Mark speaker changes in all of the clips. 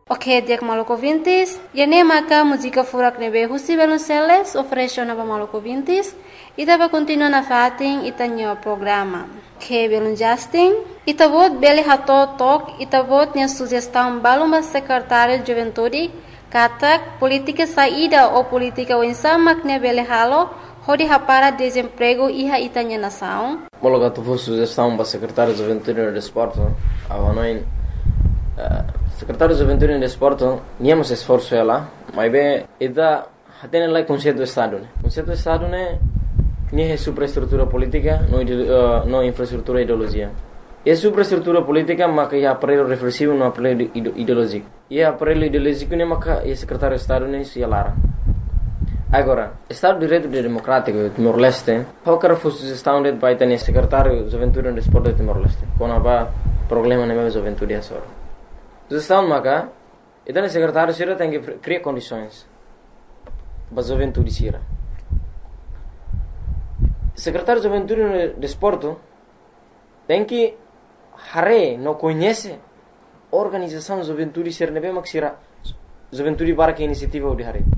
Speaker 1: Ok, dia que maluco vintis, e nem maca música furak nebe husi Velonceles oferece nova maluco vintis, e tava continua na fatin e tanho programa. Que belum Justin, e tabot beli hato tok, e tabot nya sugestão balumba secretário de juventude, katak política saída ou política winsama que beli halo, hodi hapara desemprego iha itanya nação.
Speaker 2: Mologa tu for sugestão para secretário de juventude e desporto, avanoin secretário de juventude e desporto, niamos esforço ela, mas bem, ida hatene lá conceito do estado, né? Conceito do estado né, nem é superestrutura política, não infraestrutura ideologia. É superestrutura política, mas é aparelho reflexivo, não aparelho ideológico. E aparelho ideológico né, mas é secretário de estado né, se alara. Agora, Estado de Direito Democrático de Timor-Leste, qualquer sugestão de vai ter secretário de juventude e desporto de Timor-Leste, quando há problema na minha juventude essa hora. Sugestão maca, então o secretário Sira tem que criar condições para a juventude Sira. Secretário de juventude e desporto tem que não conhece a organização de juventude Sira, não é mais Sira, juventude para que iniciativa de Hare.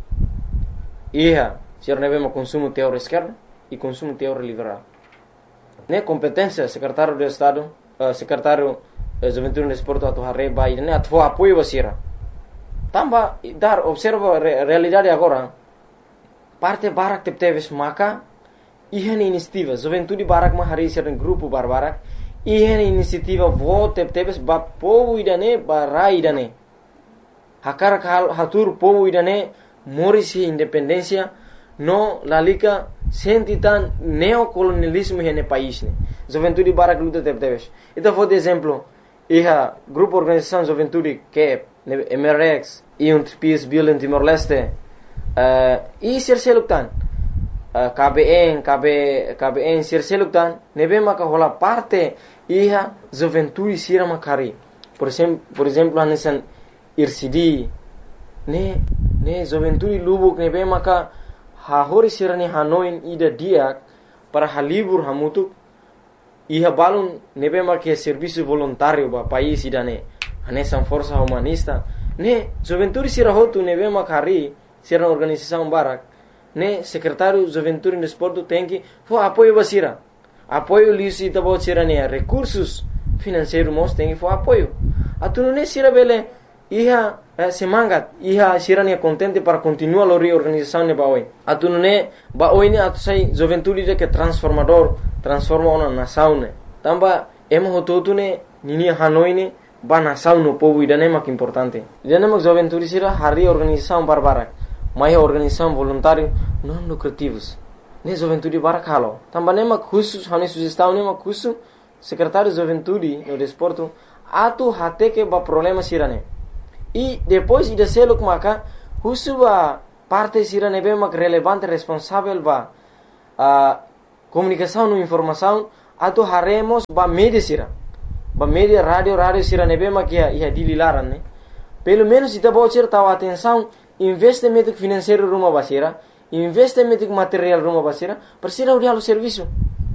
Speaker 2: Sira não é mais consumo teórico esquerdo e consumo teórico liberal. Né competência secretário de Estado, secretário juventude e desporto atu Hare vai, né atu apoio Sira. Tamba dar observa a realidade agora. Parte barak teves maka ihan inisiativa juventude barak ma Hare Sira grupo barbarak ihan inisiativa vote teves ba povo idane barai idane. Hakar hatur povo idane morisi independência no lalika sentitan neocolonialismo nesse país né. Juventude barak luta teves. Então vou de exemplo, grupo organização juventude que MRX e PSB em Timor-Leste e Sirseluktan KBN Sirseluktan nebe maka rola parte juventude sira makari por exemplo anesan IRCD ne juventude lubuk nebe maka hahori sira ne Hanoi ida dia para halibur hamutuk balun nebe maka serviço voluntário ba país idane anesan força humanista ne juventude sira hotu nebe makari sira organização barak ne secretário juventude e desporto tem que apoio basira apoio lisi tabo sira ne recursos financeiros mos tem que apoio atunu ne sira bele semangat sira ne contente para continuar a reorganização ne baoi atunu ne baoi ne atusai juventude de que transforma uma nação ne tamba emo hototu ne nini Hanoi ne ba nação no povo idane mak importante idane mak juventude sira hari organização barbarak mai organização voluntário não lucrativos ne juventude barak halo tamba ne mak khusus hani sugestão ne mak khusus secretário de juventude e desporto atu hate que ba problema sira ne e depois ida selo maka khusus ba parte sira ne be mak relevante responsável ba comunicação e informação atu haremos ba media sira ba media radio sira ne be mak ia dililaran ne pelo menos ita bo sira tahu atenção investimento financeiro rumah basira investimento material rumah basira persira urialo serviço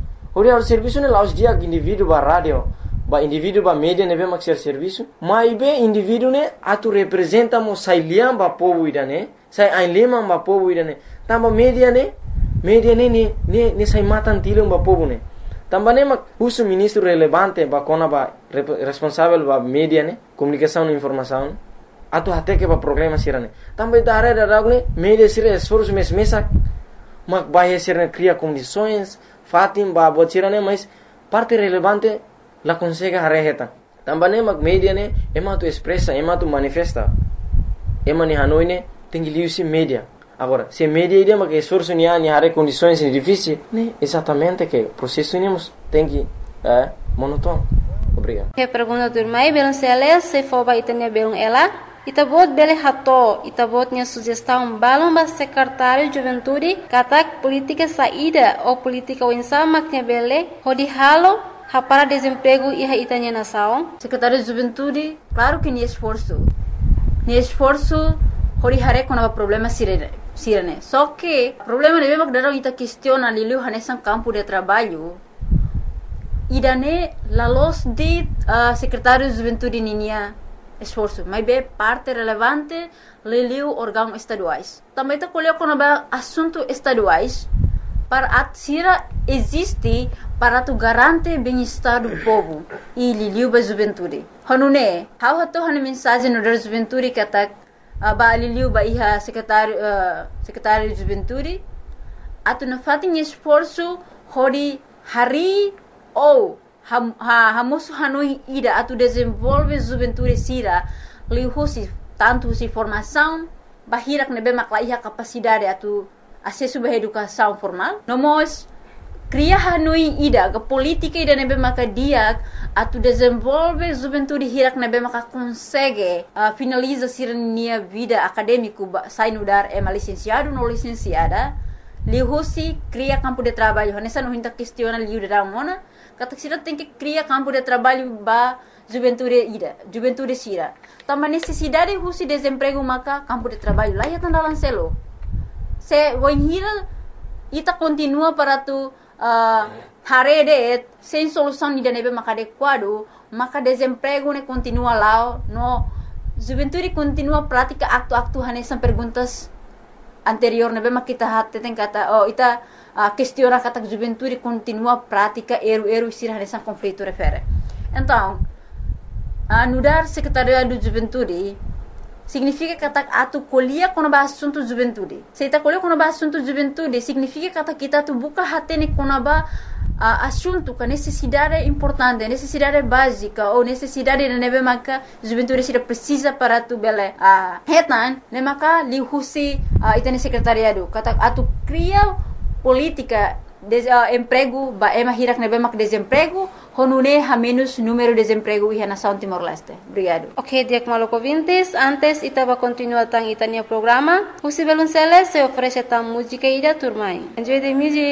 Speaker 2: ne laus dia indivíduo ba radio ba indivíduo ba media ne be mak serviço mai be indivíduo ne atu representa mo sai liam ba povo idane sai ainlema ba povo idane tamba media ne sai matan tilum ba povo ne tamba ne mak usu ministro relevante ba kona ba responsável ba media ne comunicação e informação atu hate que ba problema sirane também da área da ragne media sira esforço mesak mak bahia sira cria condições fatim ba botirane mas parte relevante la consegue hareheta também mak media ne ema tu expressa ema tu manifesta ema ni Hanoi ne tem que liusi media agora se media ide mak esforço ni hare condições difíceis ne exatamente que processo nemos tem que monótono. Obrigado.
Speaker 1: Que pergunta turmai Velonceles se for ba itania belum ela itabot bele hato itabot nya sugestão balon ba secretário de juventude katak política saída ou política winsama que bele hodi halo para desemprego e itania nação
Speaker 3: secretário de juventude claro que ni esforço hodi hare com problema sirene só que problema de mesmo que ita questiona lilu hanesan campo de trabalho idane la los de secretário de juventude ninia esforço, mas é parte relevante leliu órgãos estaduais. Também está colocando assuntos estaduais para a sira existe para tu garante bem-estar do povo e liliu ba juventude. Hanune, how hato han mensagem no da juventude que tá ba liliu ba iha secretário de juventude atu na fatin esforço hori hari ou hamosu hanui ida atu desenvolve juventude sira lihusi tanto si formação bahirak nebe makla iha capacidade atu acesso à educação formal. Nós cria hanui ida ke política ida nebe maka dia atu desenvolve juventude hirak nebe maka consegue finaliza sirnia vida acadêmico sai no dar licenciado no licenciada lihusi cria campo de trabalho nessa não hinta questiona liu da mona kata sira tem que cria campo de trabalho ba juventude sira também necessidade husi desemprego maka campo de trabalho lá ya tandalan selo se voihira ita continua para tu harede sem solução ni nebe maka adequado maka desemprego ne continua lá no juventude continua prática aktu hanesan perguntas anterior nebe maka kita hatte tem kata ita questiona kata juventude continua prática eru sira hanesan conflito refere então anudar secretariado de juventude significa kata atu colhia quando ba assunto juventude. Se ita colhia quando ba assunto juventude, significa kata kita tu buka hatene quando ba assunto com necessidade importante, necessidade básica ou necessidade de nebe maka juventude sira precisa para tu bele hetan ne maka lihusi ita ne secretariado kata atu cria política emprego ba hirak nebe maka desemprego honune ha menos número de desemprego e nação Timor-Leste. Obrigado.
Speaker 1: Ok, Diak Maloko ouvintes, antes itava continuar tang itania programa, o Sibelunceles se oferece tam música ida turmai. Enjoy the music.